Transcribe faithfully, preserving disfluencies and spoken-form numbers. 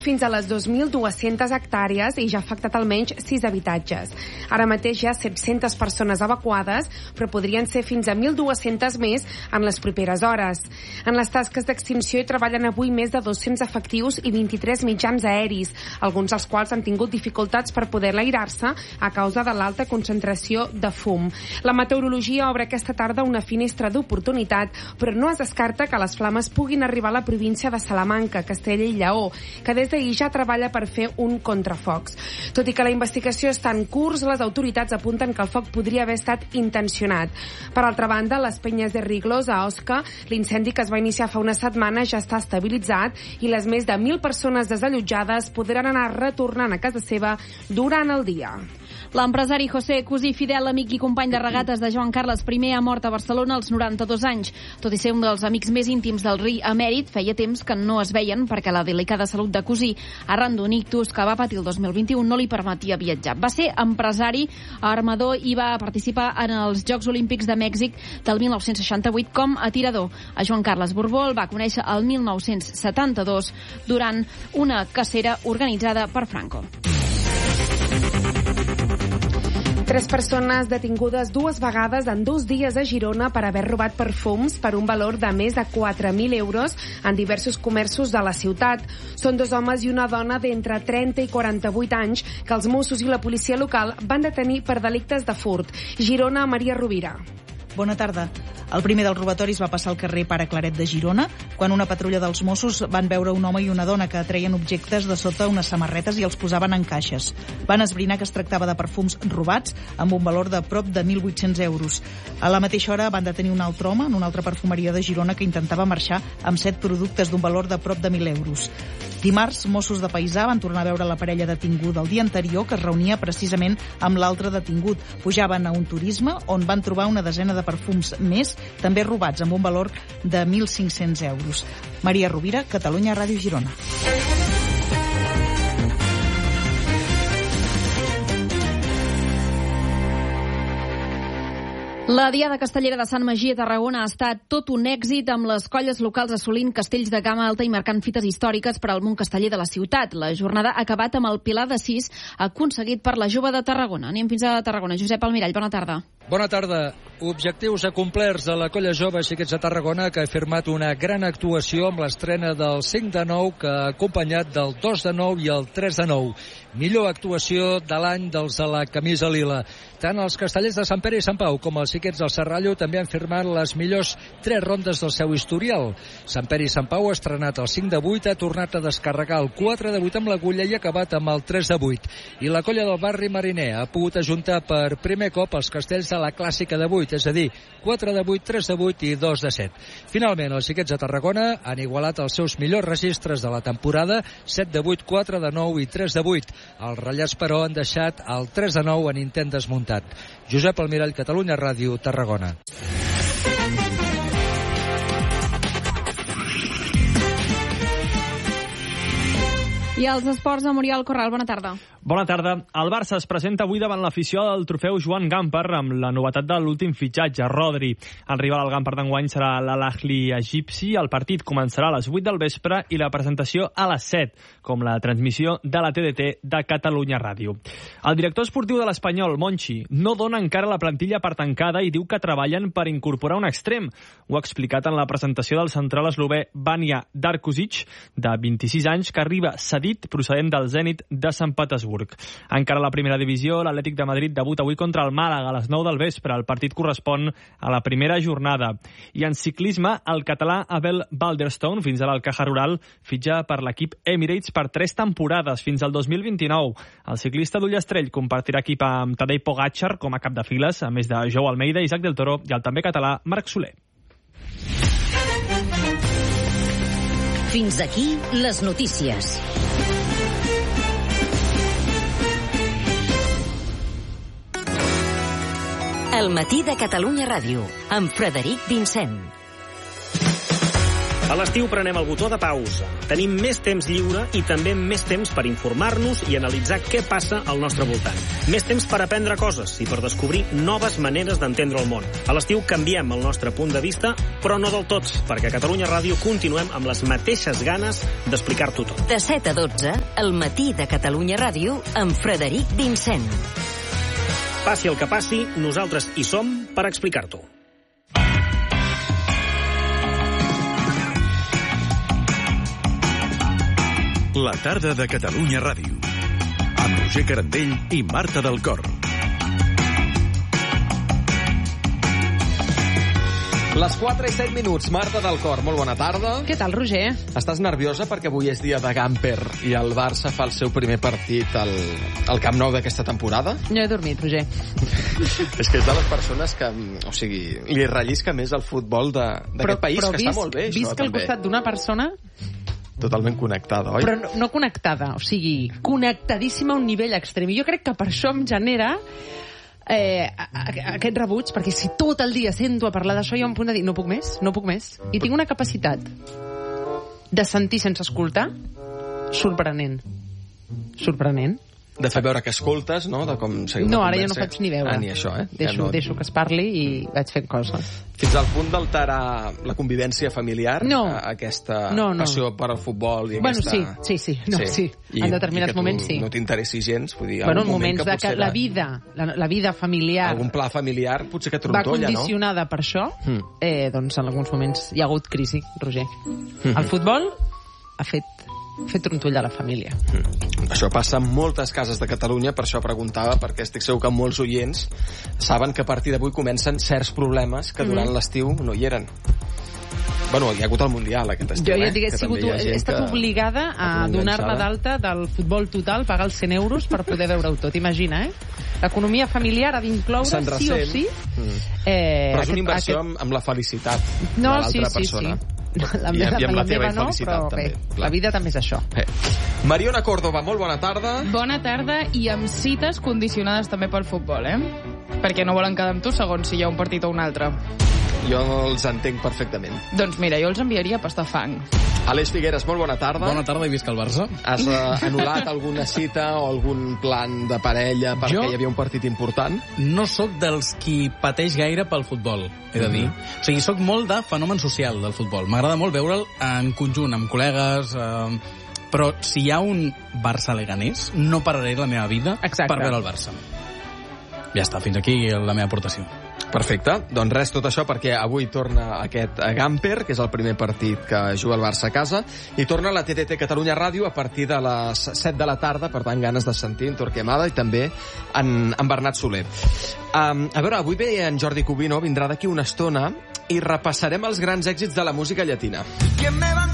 fins a les dos mil dues-centes hectàrees i ja ha afectat almenys sis habitatges. Ara mateix hi ha set-centes persones evacuades, però podrien ser fins a mil dues-centes més en les properes hores. En les tasques d'extinció hi treballen avui més de dos-cents efectius i vint-i-tres mitjans aeris, alguns dels quals han tingut dificultats per poder airar-se a causa de l'alta concentració de fum. La meteorologia obre aquesta tarda una finestra d'oportunitat, però no es descarta que les flames puguin arribar a la província de Salamanca, Castella i Lleó, que des d'ahir ja treballa per fer un contrafocs. Tot i que la investigació està en curs, les autoritats apunten que el foc podria haver estat intencionat. Per altra banda, a les Penyes de Riglos, a Osca, l'incendi que es va iniciar fa una setmana ja està estabilitzat i les més de mil persones desallotjades podran anar retornant a casa seva durant el dia. L'empresari José Cusí, fidel amic i company de regates de Joan Carles I, ha mort a Barcelona als noranta-dos anys. Tot i ser un dels amics més íntims del rei emèrit, feia temps que no es veien perquè la delicada salut de Cusí, arran d'un ictus que va patir el dos mil vint-i-u, no li permetia viatjar. Va ser empresari, armador i va participar en els Jocs Olímpics de Mèxic del mil nou-cents seixanta-vuit com a tirador. A Joan Carles Borbó el va conèixer el mil nou-cents setanta-dos durant una cacera organitzada per Franco. Tres persones detingudes dues vegades en dos dies a Girona per haver robat perfums per un valor de més de quatre mil euros en diversos comerços de la ciutat. Són dos homes i una dona d'entre trenta i quaranta-vuit anys que els Mossos i la policia local van detenir per delictes de furt. Girona, Maria Rovira. Bona tarda. El primer dels robatoris va passar al carrer Pare Claret de Girona, quan una patrulla dels Mossos van veure un home i una dona que treien objectes de sota unes samarretes i els posaven en caixes. Van esbrinar que es tractava de perfums robats amb un valor de prop de mil vuit-cents euros. A la mateixa hora van detenir un altre home en una altra perfumeria de Girona que intentava marxar amb set productes d'un valor de prop de mil euros. Dimarts, Mossos de Paisà van tornar a veure la parella detinguda el dia anterior, que es reunia precisament amb l'altre detingut. Pujaven a un turisme on van trobar una desena de perfums més, també robats amb un valor de mil cinc-cents euros. Maria Rovira, Catalunya Ràdio Girona. La Diada Castellera de Sant Magí a Tarragona ha estat tot un èxit, amb les colles locals assolint castells de gamma alta i marcant fites històriques per al món casteller de la ciutat. La jornada ha acabat amb el Pilar de Sis, aconseguit per la Jove de Tarragona. Anem fins a Tarragona. Josep Almirall, bona tarda. Bona tarda. Objectius acomplerts de la colla jove Xiquets de Tarragona, que ha firmat una gran actuació amb l'estrena del cinc de nou, que ha acompanyat del dos de nou i el tres de nou. Millor actuació de l'any dels de la camisa lila. Tant els castellers de Sant Pere i Sant Pau com els Xiquets del Serrallo també han firmat les millors tres rondes del seu historial. Sant Pere i Sant Pau ha estrenat el cinc de vuit, ha tornat a descarregar el quatre de vuit amb l'agulla i ha acabat amb el tres de vuit. I la colla del barri Mariner ha pogut ajuntar per primer cop els castells de la clàssica de vuit, és a dir, quatre de vuit, tres de vuit i dos de set. Finalment, els Xiquets de Tarragona han igualat els seus millors registres de la temporada, set de vuit, quatre de nou i tres de vuit. Els ratllats, però, han deixat el tres de nou en intent desmuntat. Josep Almirall, Catalunya Ràdio, Tarragona. I els esports de Muriel Corral, bona tarda. Bona tarda. El Barça es presenta avui davant l'afició del trofeu Joan Gamper amb la novetat de l'últim fitxatge, Rodri. El rival al Gamper d'enguany serà l'Al-Ahli egipci. El partit començarà a les vuit del vespre i la presentació a les set, com la transmissió de la T D T de Catalunya Ràdio. El director esportiu de l'Espanyol, Monchi, no dona encara la plantilla per tancada i diu que treballen per incorporar un extrem. Ho ha explicat en la presentació del central eslové Vanja Darkuzic, de vint-i-sis anys, que arriba cedit procedent del Zenit de Sant Petersburg. Encara a la primera divisió, l'Atlètic de Madrid debuta avui contra el Màlaga a les nou del vespre. El partit correspon a la primera jornada. I en ciclisme, el català Abel Balderstone, fins ara al Caja Rural, fitxa per l'equip Emirates per tres temporades, fins al dos mil vint-i-nou. El ciclista d'Ullastrell compartirà equip amb Tadej Pogačar com a cap de files, a més de Jou Almeida, Isaac del Toro i el també català Marc Soler. Fins aquí les notícies. El matí de Catalunya Ràdio, amb Frederic Vincent. A l'estiu prenem el botó de pausa. Tenim més temps lliure i també més temps per informar-nos i analitzar què passa al nostre voltant. Més temps per aprendre coses i per descobrir noves maneres d'entendre el món. A l'estiu canviem el nostre punt de vista, però no del tot, perquè a Catalunya Ràdio continuem amb les mateixes ganes d'explicar-t'ho tot. De set a dotze, el matí de Catalunya Ràdio amb Frederic Vincent. Passi el que passi, nosaltres hi som per explicar-t'ho. La tarda de Catalunya Ràdio, amb Roger Carandell i Marta del Cor. Les quatre i set minuts, Marta del Cor, molt bona tarda. Què tal, Roger? Estàs nerviosa perquè avui és dia de Gamper i el Barça fa el seu primer partit al, al Camp Nou d'aquesta temporada? No he dormit, Roger. És que és de les persones que, o sigui, li rellisca més el futbol d'aquest país, però que visc, està molt bé, això, visc al també. costat d'una persona totalment connectada, oi? però no, no connectada, o sigui, connectadíssima a un nivell extrem. I jo crec que per això em genera eh, aquest rebuig, perquè si tot el dia sento a parlar d'això, hi ha un punt de dir, no puc més, no puc més. I tinc una capacitat de sentir sense escoltar sorprenent. Sorprenent. De fer veure que escoltes, no? De com seguir no, una ara ja no conversa. faig ni veure. Ah, ni això, eh? Deixo, ja no... deixo que es parli i vaig fent coses. Fins al punt d'alterar la convivència familiar? No. Aquesta no, no. passió per al futbol i bueno, aquesta... sí, sí, sí. No, sí. sí. I, en determinats i que moments sí. no t'interessi gens, vull dir, bueno, en moment moments que de que la vida, la, la vida familiar... Algun pla familiar potser que trontolla, no? Va condicionada no? per això, mm. eh, doncs en alguns moments hi ha hagut crisi, Roger. Mm-hmm. El futbol ha fet fer trontollar la família. Mm. Això passa en moltes cases de Catalunya, per això preguntava, perquè estic segur que molts oients saben que a partir d'avui comencen certs problemes que durant mm. l'estiu no hi eren. Bueno, hi ha hagut el Mundial aquest estiu, jo ja eh? Digués, sigut, he estat que... obligada a donar-me d'alta del futbol total, pagar els cent euros per poder veure-ho tot. Imagina, eh? L'economia familiar ha d'incloure, sí o sí... Mm. Eh, Però és una inversió aquest... amb, amb la felicitat no, de l'altra sí, sí, persona. Sí. La, I, la, i amb la, la teva no, infelicitat, però, també. Bé, la vida també és això. Eh. Mariona Córdoba, molt bona tarda. Bona tarda, i amb cites condicionades també pel futbol, eh? Perquè no volen quedar amb tu segons si hi ha un partit o un altre. Jo els entenc perfectament. Doncs mira, jo els enviaria a pastar fang. Aleix Figueres, molt bona tarda. Bona tarda i visca el Barça. Has uh, anul·lat alguna cita o algun plan de parella perquè jo hi havia un partit important? No sóc dels qui pateix gaire pel futbol, he de dir. Mm-hmm. O sigui, sóc molt de fenomen social del futbol. M'agrada molt veure'l en conjunt, amb col·legues... Eh, però si hi ha un Barça-Leganés, no pararé la meva vida Exacte. per veure el Barça. Ja està, fins aquí la meva aportació. Perfecte, doncs res, tot això perquè avui torna aquest Gamper, que és el primer partit que juga el Barça a casa, i torna la T D T Catalunya Ràdio a partir de les set de la tarda, per tant ganes de sentir en Torquemada i també en, en Bernat Soler. Um, a veure, avui ve en Jordi Cubino, vindrà d'aquí una estona i repassarem els grans èxits de la música llatina.